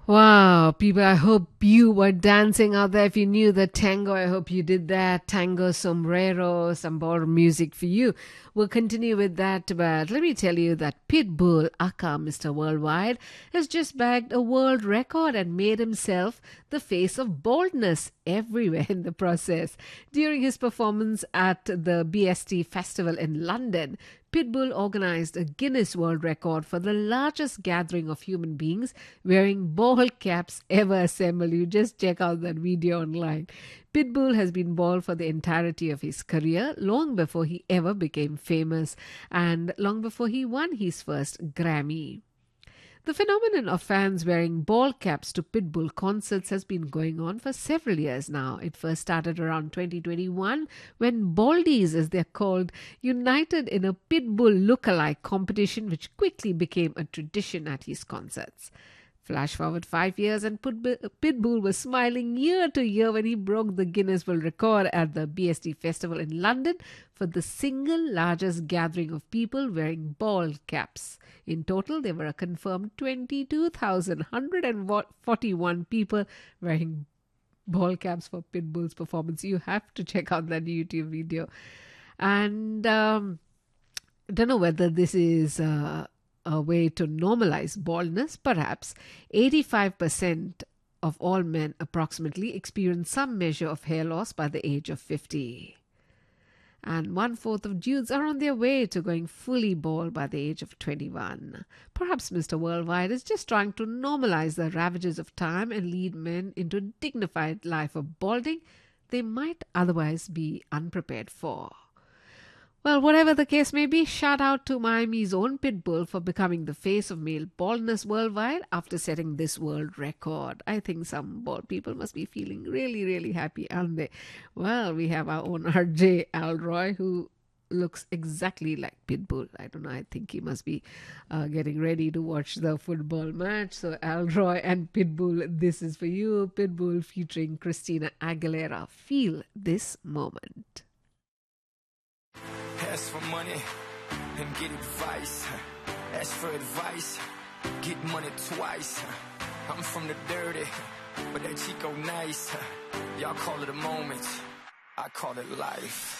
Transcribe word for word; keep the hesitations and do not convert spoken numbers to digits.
Wow, people, I hope you were dancing out there. If you knew the tango, I hope you did that. Tango, sombrero, some more music for you. We'll continue with that, but let me tell you that Pitbull, aka Mister Worldwide, has just bagged a world record and made himself the face of boldness everywhere in the process. During his performance at the B S T Festival in London, Pitbull organized a Guinness World Record for the largest gathering of human beings wearing ball caps ever assembled. You just check out that video online. Pitbull has been bald for the entirety of his career, long before he ever became famous and long before he won his first Grammy. The phenomenon of fans wearing ball caps to Pitbull concerts has been going on for several years now. It first started around twenty twenty-one when Baldies, as they're called, united in a Pitbull look-alike competition which quickly became a tradition at his concerts. Flash forward five years and Pitbull was smiling year to year when he broke the Guinness World Record at the B S T Festival in London for the single largest gathering of people wearing ball caps. In total, there were a confirmed twenty-two thousand one hundred forty-one people wearing ball caps for Pitbull's performance. You have to check out that YouTube video. And um, I don't know whether this is... Uh, a way to normalize baldness. Perhaps eighty-five percent of all men approximately experience some measure of hair loss by the age of fifty. And one-fourth of dudes are on their way to going fully bald by the age of twenty-one. Perhaps Mister Worldwide is just trying to normalize the ravages of time and lead men into a dignified life of balding they might otherwise be unprepared for. Well, whatever the case may be, shout out to Miami's own Pitbull for becoming the face of male baldness worldwide after setting this world record. I think some bald people must be feeling really, really happy, aren't they? Well, we have our own R J Alroy, who looks exactly like Pitbull. I don't know, I think he must be uh, getting ready to watch the football match. So Alroy and Pitbull, this is for you. Pitbull featuring Christina Aguilera. Feel this moment. Ask for money and get advice. Ask for advice, get money twice. I'm from the dirty, but that Chico nice. Y'all call it a moment, I call it life.